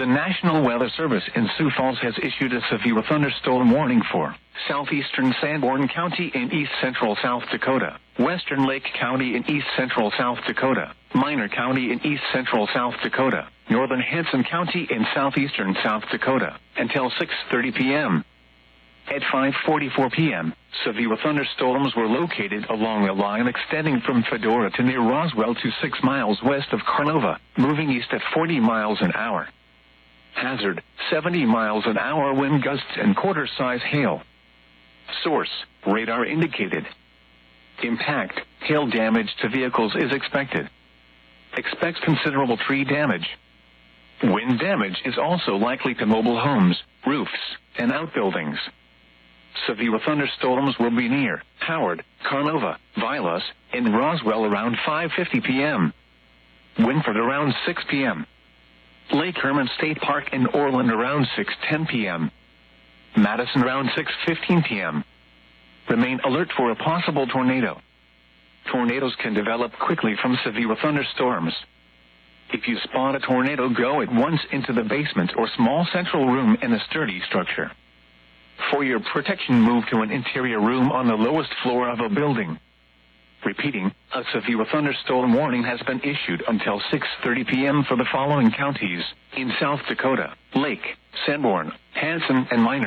National Weather Service in Sioux Falls has issued a severe thunderstorm warning for southeastern Sanborn County in east central South Dakota, western Lake County in east central South Dakota, Minor County in east central South Dakota, northern Hanson County in southeastern South Dakota, until 6:30 p.m. At 5:44 p.m., severe thunderstorms were located along a line extending from Fedora to near Roswell to 6 miles west of Karnova, moving east at 40 miles an hour. Hazard, 70 miles an hour wind gusts and quarter-size hail. Source, radar indicated. Impact, hail damage to vehicles is expected. Expect considerable tree damage. Wind damage is also likely to mobile homes, roofs, and outbuildings. Severe thunderstorms will be near Howard, Karnova, Vilas, and Roswell around 5:50 p.m. Winford around 6 p.m. Lake Herman State Park in Orland around 6:10 p.m. Madison around 6:15 p.m. Remain alert for a possible tornado. Tornadoes can develop quickly from severe thunderstorms. If you spot a tornado, go at once into the basement or small central room in a sturdy structure. For your protection, move to an interior room on the lowest floor of a building. Repeating, a severe thunderstorm warning has been issued until 6:30 p.m. for the following counties in South Dakota: Lake, Sanborn, Hanson, and Minor.